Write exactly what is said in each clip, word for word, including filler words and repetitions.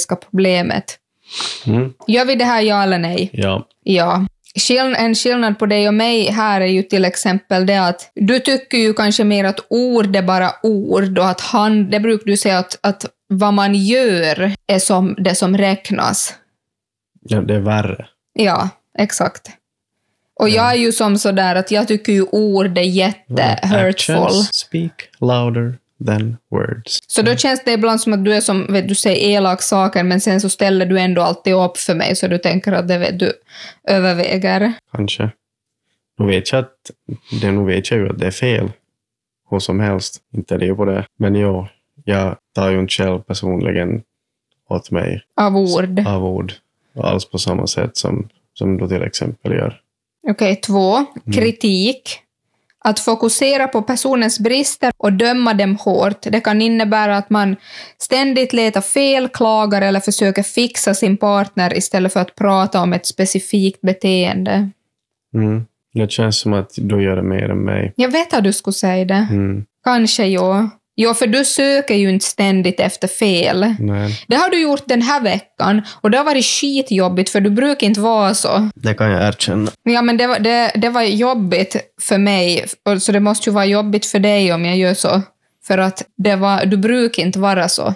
faktiska problemet. Mm. Gör vi det här ja eller nej? Ja. Ja. Skill- en skillnad på dig och mig här är ju till exempel det att du tycker ju kanske mer att ord är bara ord och att han, det brukar du säga att, att vad man gör är som det som räknas. Ja, det är värre. Ja, exakt. Och jag är ju som sådär att jag tycker ju ord är jätte-hurtful. Actions speak louder than words. Så då känns det ibland som att du är som, vet du, säger elak saker men sen så ställer du ändå alltid upp för mig så du tänker att det vet du överväger. Kanske. Nu vet jag att det, nu vet jag ju att det är fel. Hur som helst. Inte det på det. Men jo, jag tar ju inte själv personligen åt mig. Av ord. Av ord. Alls på samma sätt som, som du till exempel gör. Okej, okay, två. Kritik. Att fokusera på personens brister och döma dem hårt. Det kan innebära att man ständigt letar fel, klagar eller försöker fixa sin partner istället för att prata om ett specifikt beteende. Mm. Det känns som att du gör det mer än mig. Jag vet att du skulle säga det. Mm. Kanske ja. Ja, för du söker ju inte ständigt efter fel. Nej. Det har du gjort den här veckan och det har varit skitjobbigt för du brukar inte vara så. Det kan jag erkänna. Ja, men det var, det, det var jobbigt för mig och så det måste ju vara jobbigt för dig om jag gör så. För att det var, du brukar inte vara så.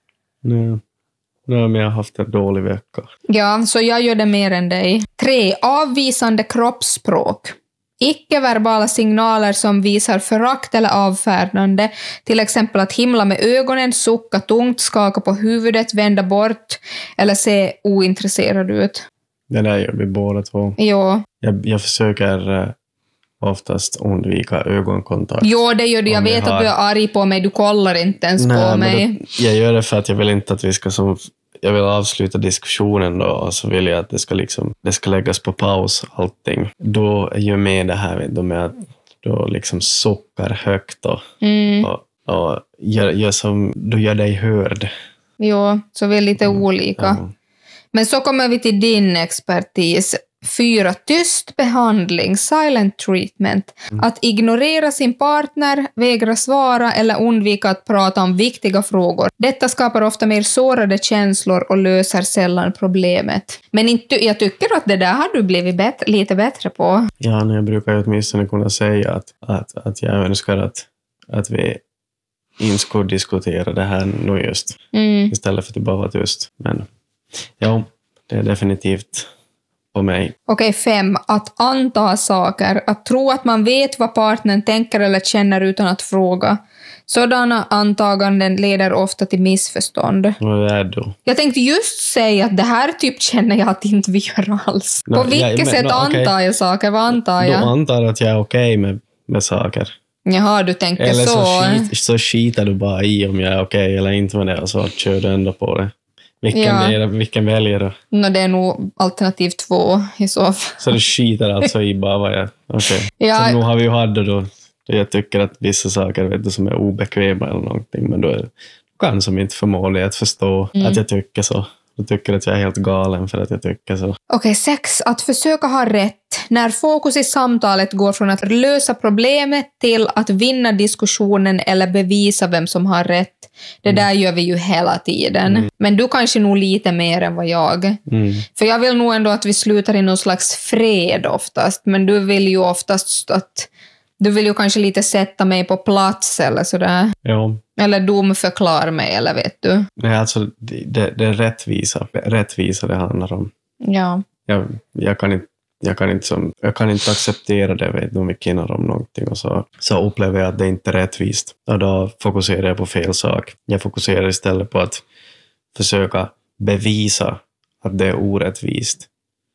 Nej. Nej, men jag har haft en dålig vecka. Ja, så jag gör det mer än dig. Tre. Avvisande kroppsspråk. Icke-verbala signaler som visar förakt eller avfärdande, till exempel att himla med ögonen, sucka tungt, skaka på huvudet, vända bort eller se ointresserad ut. Det där gör vi båda två. Jo. Jag, jag försöker eh, oftast undvika ögonkontakt. Jo, det gör du. Jag vet har... att du är arg på mig. Du kollar inte ens Nej, på mig. Då, jag gör det för att jag vill inte att vi ska som... Jag vill avsluta diskussionen då och så vill jag att det ska, liksom, det ska läggas på paus allting. Då är ju med det här vet du, med att du liksom suckar högt och, mm. och, och gör, gör som, du gör dig hörd. Jo, så vi är lite mm. olika. Ja. Men så kommer vi till din expertis. Fyra. Tyst behandling, silent treatment. Mm. Att ignorera sin partner, vägra svara eller undvika att prata om viktiga frågor. Detta skapar ofta mer sårade känslor och löser sällan problemet. Men inte, jag tycker att det där har du blivit bättre, lite bättre på. Ja, jag brukar ju åtminstone kunna säga att, att, att jag önskar att, att vi inte skulle diskutera det här nu just. Mm. Istället för att det bara var tyst. Men ja, det är definitivt... Okej, okay, fem. Att anta saker. Att tro att man vet vad partnern tänker eller känner utan att fråga. Sådana antaganden leder ofta till missförstånd. Vad är det? Jag tänkte just säga att det här typ känner jag att inte vi gör alls. No, På vilket ja, men, sätt no, okay. antar jag saker? Vad antar jag? Du antar att jag är okej okay med, med saker. Jaha, du tänker eller så. Eller så, skit, så skitar du bara i om jag är okej okay eller inte med det och så kör du ändå på det. Vilken, ja. är, vilken väljer du? No, det är nog alternativ två i så fall. Så du skiter alltså i bara vad jag... Okej. Okay. Ja. Så nu har vi ju hade då... då jag tycker att vissa saker vet du, som är obekväma eller någonting. Men då är, kan som inte förmå dig att förstå mm. att jag tycker så. Du tycker att jag är helt galen för att jag tycker så. Okej, okay, sex. Att försöka ha rätt. När fokus i samtalet går från att lösa problemet till att vinna diskussionen eller bevisa vem som har rätt. Det mm. där gör vi ju hela tiden. Mm. Men du kanske nog lite mer än vad jag. Mm. För jag vill nog ändå att vi slutar i någon slags fred oftast. Men du vill ju oftast att... Du vill ju kanske lite sätta mig på plats eller sådär. Ja. Eller domförklara mig, eller vet du? Nej, alltså det, det, det är rättvisa. Rättvisa det handlar om. Ja. Jag, jag, kan, inte, jag, kan, inte som, jag kan inte acceptera det, vet du, om vi kinnar om någonting. Och så, så upplever jag att det inte är rättvist. Och då fokuserar jag på fel sak. Jag fokuserar istället på att försöka bevisa att det är orättvist.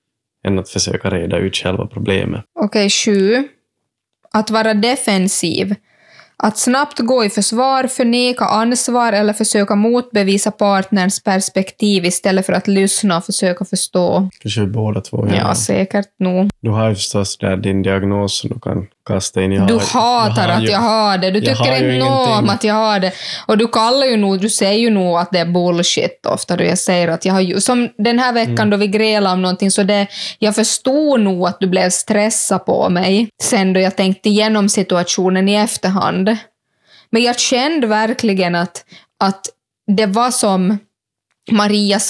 Än att försöka reda ut själva problemet. Okej, okay, sju. Att vara defensiv. Att snabbt gå i försvar, förneka ansvar eller försöka motbevisa partners perspektiv istället för att lyssna och försöka förstå. Kanske båda två. Ja, ja säkert nog. Du har ju förstås där din diagnos som du kan kasta in i. Du hatar jag att ju, jag har det. Du tycker inte om att jag har det. Och du kallar ju nog, du säger ju nog att det är bullshit ofta då jag säger att jag har ju, som den här veckan mm. då vi grälade om någonting så det, jag förstod nog att du blev stressad på mig sen då jag tänkte igenom situationen i efterhand. Men jag kände verkligen att, att det var som Maria